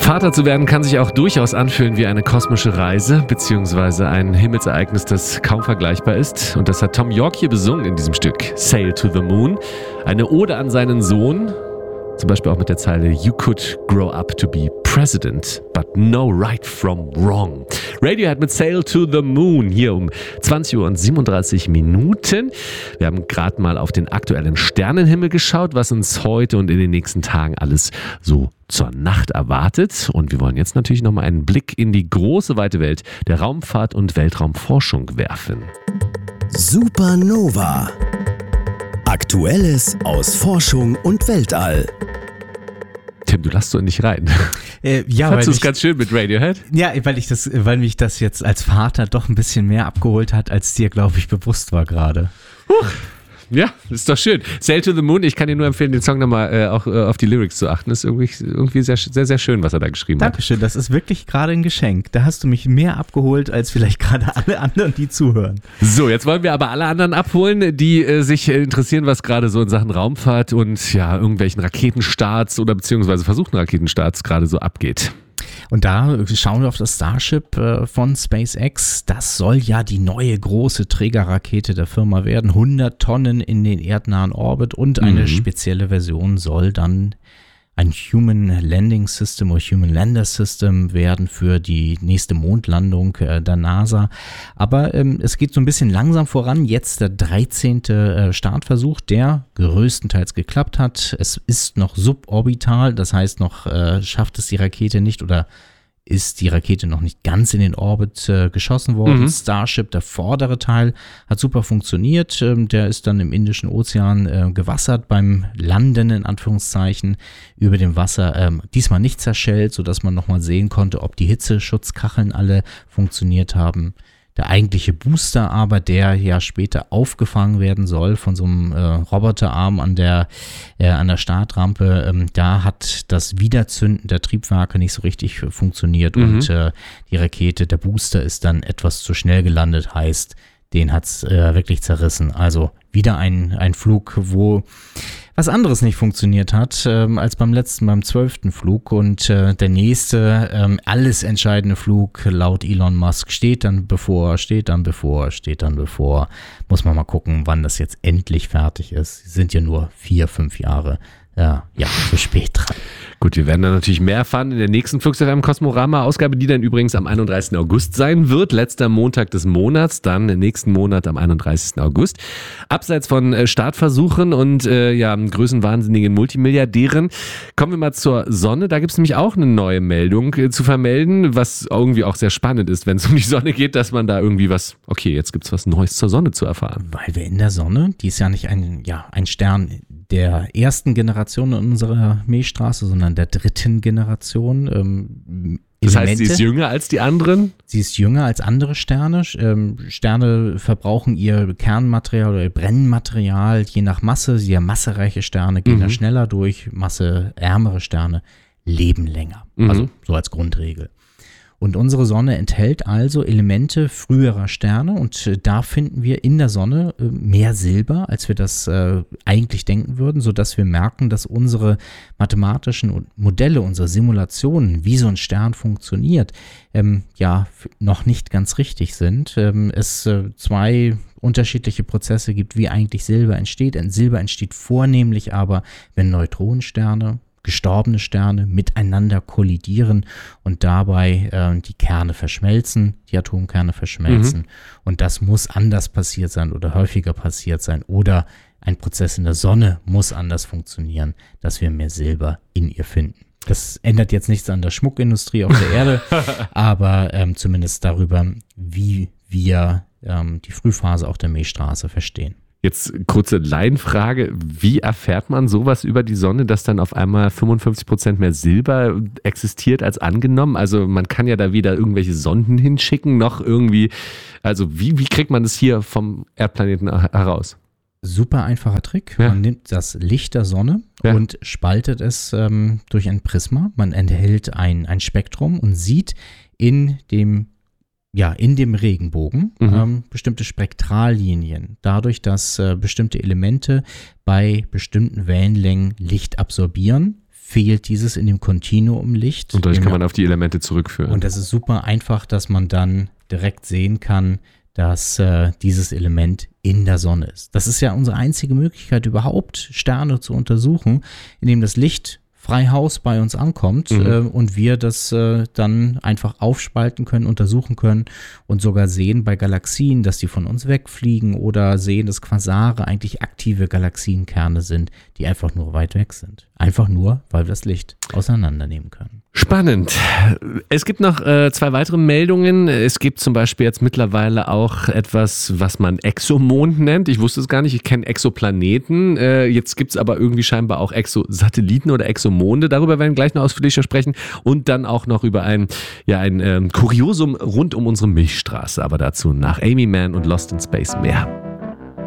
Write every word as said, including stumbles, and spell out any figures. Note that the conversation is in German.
Vater zu werden kann sich auch durchaus anfühlen wie eine kosmische Reise, beziehungsweise ein Himmelsereignis, das kaum vergleichbar ist. Und das hat Thom Yorke hier besungen in diesem Stück, Sail to the Moon. Eine Ode an seinen Sohn, zum Beispiel auch mit der Zeile You could grow up to be president, but know right from wrong. Radiohead mit Sail to the Moon hier um zwanzig Uhr und siebenunddreißig Minuten. Wir haben gerade mal auf den aktuellen Sternenhimmel geschaut, was uns heute und in den nächsten Tagen alles so zur Nacht erwartet. Und wir wollen jetzt natürlich nochmal einen Blick in die große, weite Welt der Raumfahrt und Weltraumforschung werfen. Supernova. Aktuelles aus Forschung und Weltall. Tim, du lässt so nicht rein. Äh, ja, Fandst du es ich, ganz schön mit Radiohead? Ja, weil ich das, weil mich das jetzt als Vater doch ein bisschen mehr abgeholt hat, als dir, glaube ich, bewusst war gerade. Huch. Ja, ist doch schön. Sail to the Moon, ich kann dir nur empfehlen, den Song nochmal äh, auch äh, auf die Lyrics zu achten. Ist irgendwie, irgendwie sehr, sehr, sehr schön, was er da geschrieben Dankeschön, hat. Dankeschön, das ist wirklich gerade ein Geschenk. Da hast du mich mehr abgeholt, als vielleicht gerade alle anderen, die zuhören. So, jetzt wollen wir aber alle anderen abholen, die äh, sich äh, interessieren, was gerade so in Sachen Raumfahrt und ja, irgendwelchen Raketenstarts oder beziehungsweise versuchten Raketenstarts gerade so abgeht. Und da schauen wir auf das Starship äh, von SpaceX. Das soll ja die neue große Trägerrakete der Firma werden. hundert Tonnen in den erdnahen Orbit und eine mhm. spezielle spezielle Version soll dann ein Human Landing System oder Human Lander System werden für die nächste Mondlandung äh, der NASA. Aber ähm, es geht so ein bisschen langsam voran. Jetzt der dreizehnte Äh, Startversuch, der größtenteils geklappt hat. Es ist noch suborbital, das heißt noch äh, schafft es die Rakete nicht oder ist die Rakete noch nicht ganz in den Orbit äh, geschossen worden. Mhm. Starship, der vordere Teil, hat super funktioniert. Ähm, der ist dann im Indischen Ozean äh, gewassert beim Landen, in Anführungszeichen, über dem Wasser. Ähm, diesmal nicht zerschellt, sodass man nochmal sehen konnte, ob die Hitzeschutzkacheln alle funktioniert haben. Der eigentliche Booster aber, der ja später aufgefangen werden soll von so einem äh, Roboterarm an der, äh, an der Startrampe, ähm, da hat das Wiederzünden der Triebwerke nicht so richtig funktioniert Mhm. und äh, die Rakete, der Booster ist dann etwas zu schnell gelandet, heißt, den hat es äh, wirklich zerrissen. Also wieder ein, ein Flug, wo was anderes nicht funktioniert hat ähm, als beim letzten, beim zwölften Flug. Und äh, der nächste, ähm, alles entscheidende Flug laut Elon Musk steht dann bevor, steht dann bevor, steht dann bevor. Muss man mal gucken, wann das jetzt endlich fertig ist. Sie sind ja nur vier, fünf Jahre ja, ja, zu spät dran. Gut, wir werden dann natürlich mehr erfahren in der nächsten Flux F M Kosmorama-Ausgabe, die dann übrigens am einunddreißigsten August sein wird. Letzter Montag des Monats, dann nächsten Monat am einunddreißigsten August. Abseits von äh, Startversuchen und äh, ja, größenwahnsinnigen Multimilliardären, kommen wir mal zur Sonne. Da gibt es nämlich auch eine neue Meldung äh, zu vermelden, was irgendwie auch sehr spannend ist, wenn es um die Sonne geht, dass man da irgendwie was, okay, jetzt gibt es was Neues zur Sonne zu erfahren. Weil wir in der Sonne, die ist ja nicht ein, ja, ein Stern der ersten Generation in unserer Milchstraße, sondern der dritten Generation. Ähm, das heißt, sie ist jünger als die anderen? Sie ist jünger als andere Sterne. Ähm, Sterne verbrauchen ihr Kernmaterial oder ihr Brennmaterial je nach Masse. Sehr massereiche Sterne gehen Mhm. da schneller durch, masseärmere Sterne leben länger. Mhm. Also so als Grundregel. Und unsere Sonne enthält also Elemente früherer Sterne und äh, da finden wir in der Sonne äh, mehr Silber, als wir das äh, eigentlich denken würden, sodass wir merken, dass unsere mathematischen Modelle, unsere Simulationen, wie so ein Stern funktioniert, ähm, ja f- noch nicht ganz richtig sind. Ähm, es äh, zwei unterschiedliche Prozesse gibt, wie eigentlich Silber entsteht. Ein Silber entsteht vornehmlich aber, wenn Neutronensterne, gestorbene Sterne miteinander kollidieren und dabei äh, die Kerne verschmelzen, die Atomkerne verschmelzen. Mhm. Und das muss anders passiert sein oder häufiger passiert sein. Oder ein Prozess in der Sonne muss anders funktionieren, dass wir mehr Silber in ihr finden. Das ändert jetzt nichts an der Schmuckindustrie auf der Erde, aber ähm, zumindest darüber, wie wir ähm, die Frühphase auf der Milchstraße verstehen. Jetzt kurze Laienfrage, wie erfährt man sowas über die Sonne, dass dann auf einmal fünfundfünfzig Prozent mehr Silber existiert als angenommen? Also man kann ja da weder irgendwelche Sonden hinschicken, noch irgendwie, also wie, wie kriegt man das hier vom Erdplaneten heraus? Super einfacher Trick. Ja. Man nimmt das Licht der Sonne ja. und spaltet es ähm, durch ein Prisma. Man enthält ein, ein Spektrum und sieht in dem Ja, in dem Regenbogen mhm. ähm, bestimmte Spektrallinien, dadurch, dass äh, bestimmte Elemente bei bestimmten Wellenlängen Licht absorbieren, fehlt dieses in dem Kontinuumlicht. Und dadurch kann man auf die Elemente zurückführen. Und das ist super einfach, dass man dann direkt sehen kann, dass äh, dieses Element in der Sonne ist. Das ist ja unsere einzige Möglichkeit, überhaupt Sterne zu untersuchen, indem das Licht frei Haus bei uns ankommt mhm. äh, und wir das äh, dann einfach aufspalten können, untersuchen können und sogar sehen bei Galaxien, dass die von uns wegfliegen oder sehen, dass Quasare eigentlich aktive Galaxienkerne sind, die einfach nur weit weg sind. Einfach nur, weil wir das Licht auseinandernehmen können. Spannend. Es gibt noch äh, zwei weitere Meldungen. Es gibt zum Beispiel jetzt mittlerweile auch etwas, was man Exomond nennt. Ich wusste es gar nicht. Ich kenne Exoplaneten. Äh, jetzt gibt es aber irgendwie scheinbar auch Exosatelliten oder Exomonde. Darüber werden wir gleich noch ausführlicher sprechen. Und dann auch noch über ein, ja, ein ähm, Kuriosum rund um unsere Milchstraße. Aber dazu nach Amy Mann und Lost in Space mehr.